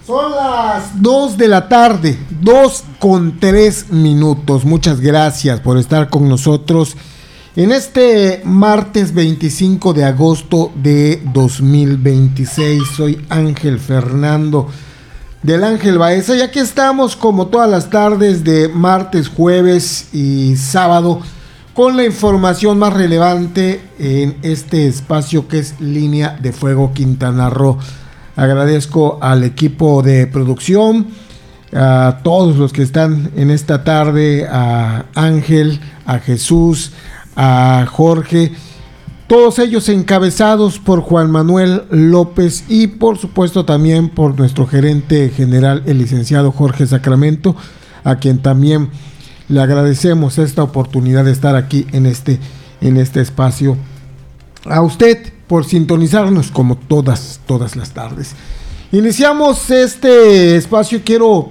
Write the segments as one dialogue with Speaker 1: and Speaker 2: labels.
Speaker 1: Son las 2 de la tarde, 2:03. Muchas gracias por estar con nosotros en este martes 25 de agosto de 2026. Soy Ángel Fernando del Ángel Baeza y aquí estamos como todas las tardes de martes, jueves y sábado con la información más relevante en este espacio que es Línea de Fuego Quintana Roo. Agradezco al equipo de producción, a todos los que están en esta tarde, a Ángel, a Jesús, a Jorge, todos ellos encabezados por Juan Manuel López y por supuesto también por nuestro gerente general, el licenciado Jorge Sacramento, a quien también le agradecemos esta oportunidad de estar aquí en este espacio. A usted por sintonizarnos como todas las tardes. Iniciamos este espacio. Quiero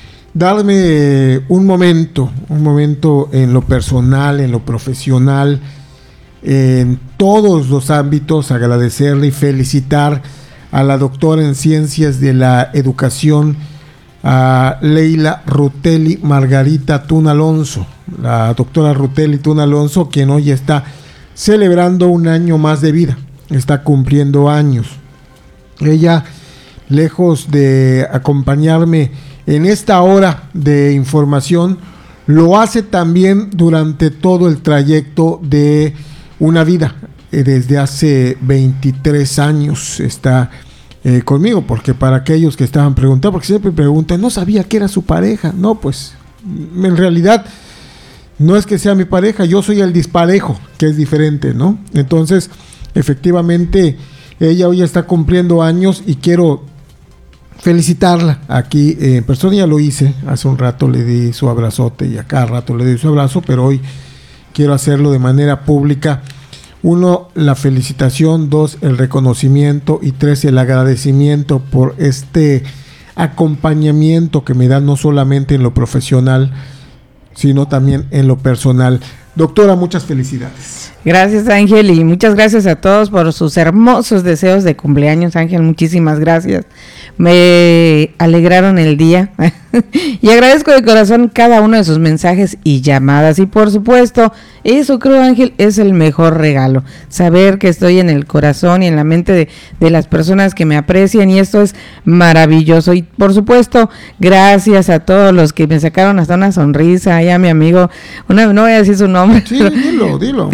Speaker 1: darme un momento en lo personal, en lo profesional, en todos los ámbitos, agradecerle y felicitar a la doctora en Ciencias de la Educación, a Leila Rutelli Margarita Tun Alonso, la doctora Rutelli Tun Alonso, quien hoy está celebrando un año más de vida, está cumpliendo años. Ella, lejos de acompañarme en esta hora de información, lo hace también durante todo el trayecto de una vida. Desde hace 23 años está conmigo, porque para aquellos que estaban preguntando, porque siempre preguntan, no sabía que era su pareja. No, pues en realidad no es que sea mi pareja, yo soy el disparejo, que es diferente, ¿no? Entonces, efectivamente, ella hoy está cumpliendo años y quiero felicitarla aquí en persona. Ya lo hice, hace un rato le di su abrazote y a cada rato le doy su abrazo, pero hoy quiero hacerlo de manera pública. 1, la felicitación; 2, el reconocimiento; y 3, el agradecimiento por este acompañamiento que me da no solamente en lo profesional, sino también en lo personal. Doctora, muchas felicidades.
Speaker 2: Gracias, Ángel, y muchas gracias a todos por sus hermosos deseos de cumpleaños. Ángel, muchísimas gracias. Me alegraron el día y agradezco de corazón cada uno de sus mensajes y llamadas. Y por supuesto, eso creo, Ángel, es el mejor regalo. Saber que estoy en el corazón y en la mente de las personas que me aprecian, y esto es maravilloso. Y por supuesto, gracias a todos los que me sacaron hasta una sonrisa. Y a mi amigo, no voy a decir su nombre.
Speaker 1: Sí,
Speaker 2: pero
Speaker 1: dilo.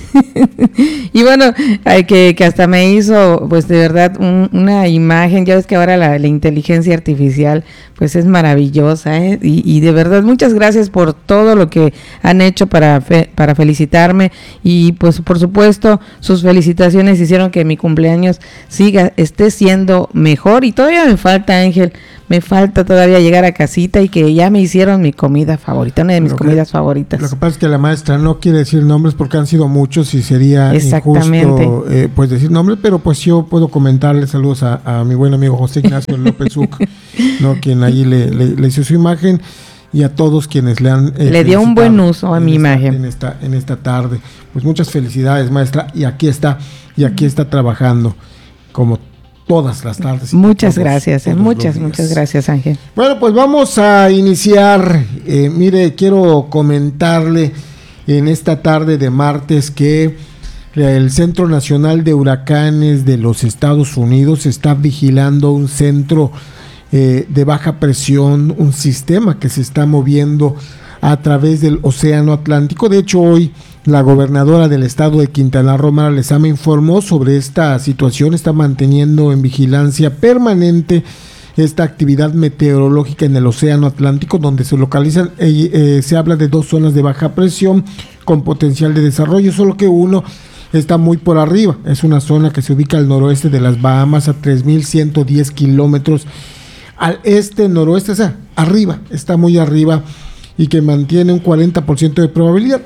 Speaker 2: Y bueno, que hasta me hizo, pues de verdad, una imagen. Ya ves que ahora la inteligencia artificial pues es maravillosa, y de verdad muchas gracias por todo lo que han hecho para felicitarme, y pues por supuesto sus felicitaciones hicieron que mi cumpleaños esté siendo mejor. Y todavía me falta, Ángel, me falta todavía llegar a casita y que ya me hicieron mi comida favorita, una de mis comidas favoritas.
Speaker 1: Lo que pasa es que la maestra no quiere decir nombres porque han sido muchos y sería injusto pues decir nombres, pero pues yo puedo comentarle saludos a mi buen amigo José Ignacio López Uc, ¿no? Quien ahí le hizo su imagen, y a todos quienes le han
Speaker 2: le dio un buen uso a mi imagen
Speaker 1: en esta tarde. Pues muchas felicidades, maestra, y aquí está trabajando como todas las tardes.
Speaker 2: Muchas gracias, muchas gracias, Ángel.
Speaker 1: Bueno, pues vamos a iniciar. Mire, quiero comentarle en esta tarde de martes que el Centro Nacional de Huracanes de los Estados Unidos está vigilando un centro de baja presión, un sistema que se está moviendo a través del Océano Atlántico. De hecho, hoy la gobernadora del estado de Quintana Roo, Mara Lezama, informó sobre esta situación. Está manteniendo en vigilancia permanente esta actividad meteorológica en el Océano Atlántico, donde se localizan, se habla de 2 zonas de baja presión con potencial de desarrollo, solo que uno está muy por arriba. Es una zona que se ubica al noroeste de las Bahamas, a 3.110 kilómetros al este-noroeste, o sea, arriba, está muy arriba, y que mantiene un 40% de probabilidad.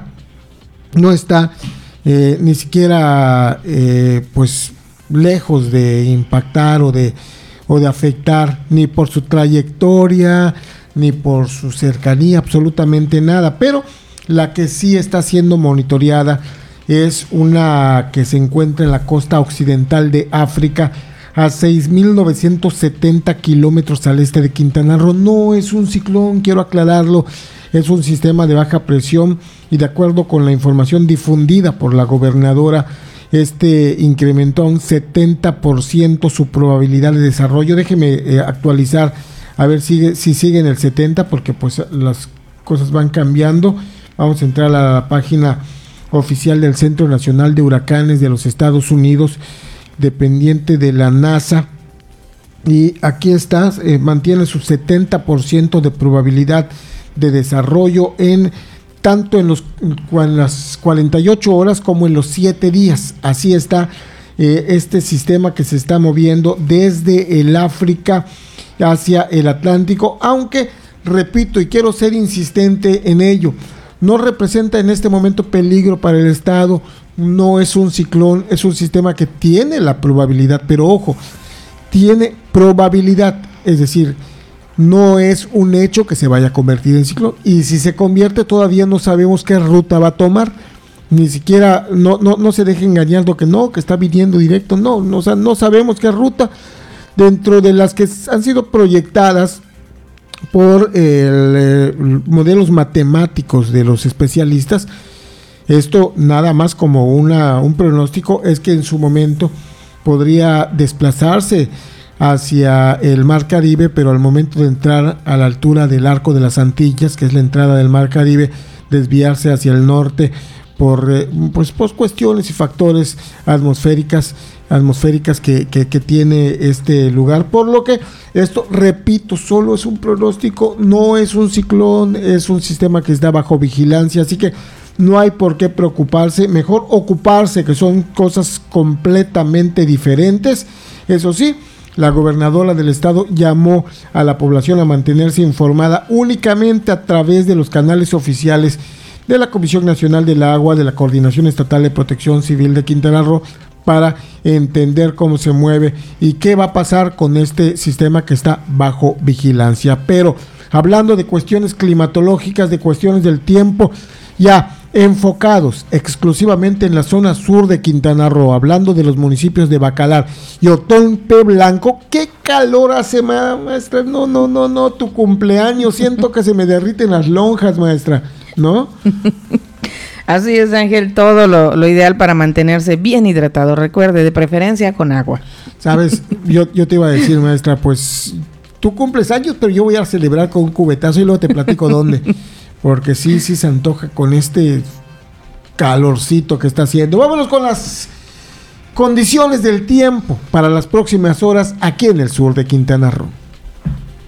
Speaker 1: No está ni siquiera pues lejos de impactar o de afectar, ni por su trayectoria, ni por su cercanía, absolutamente nada. Pero la que sí está siendo monitoreada es una que se encuentra en la costa occidental de África, a 6.970 kilómetros al este de Quintana Roo. No es un ciclón, quiero aclararlo, es un sistema de baja presión y de acuerdo con la información difundida por la gobernadora, incrementó a un 70% su probabilidad de desarrollo. Déjeme actualizar, a ver si sigue en el 70%, porque pues las cosas van cambiando. Vamos a entrar a la página oficial del Centro Nacional de Huracanes de los Estados Unidos, dependiente de la NASA, y aquí está, mantiene su 70% de probabilidad de desarrollo tanto en las 48 horas como en los 7 días. Así está este sistema que se está moviendo desde el África hacia el Atlántico, aunque repito y quiero ser insistente en ello, no representa en este momento peligro para el estado, no es un ciclón, es un sistema que tiene la probabilidad, pero ojo, tiene probabilidad, es decir, no es un hecho que se vaya a convertir en ciclón, y si se convierte todavía no sabemos qué ruta va a tomar, ni siquiera, no se deje engañar lo que está viniendo directo, o sea, no sabemos qué ruta, dentro de las que han sido proyectadas por modelos matemáticos de los especialistas. Esto nada más como un pronóstico, es que en su momento podría desplazarse hacia el Mar Caribe, pero al momento de entrar a la altura del Arco de las Antillas, que es la entrada del Mar Caribe, desviarse hacia el norte por cuestiones y factores atmosféricas que tiene este lugar, por lo que esto, repito, solo es un pronóstico, no es un ciclón, es un sistema que está bajo vigilancia, así que no hay por qué preocuparse, mejor ocuparse, que son cosas completamente diferentes. Eso sí, la gobernadora del estado llamó a la población a mantenerse informada únicamente a través de los canales oficiales de la Comisión Nacional del Agua, de la Coordinación Estatal de Protección Civil de Quintana Roo, para entender cómo se mueve y qué va a pasar con este sistema que está bajo vigilancia. Pero hablando de cuestiones climatológicas, de cuestiones del tiempo, ya enfocados exclusivamente en la zona sur de Quintana Roo, hablando de los municipios de Bacalar y Otompe Blanco, qué calor hace, maestra, no, tu cumpleaños, siento que se me derriten las lonjas, maestra, ¿no?
Speaker 2: Así es, Ángel, todo lo ideal para mantenerse bien hidratado, recuerde, de preferencia con agua.
Speaker 1: Sabes, yo te iba a decir, maestra, pues tú cumples años, pero yo voy a celebrar con un cubetazo y luego te platico dónde, porque sí se antoja con este calorcito que está haciendo. Vámonos con las condiciones del tiempo para las próximas horas aquí en el sur de Quintana Roo.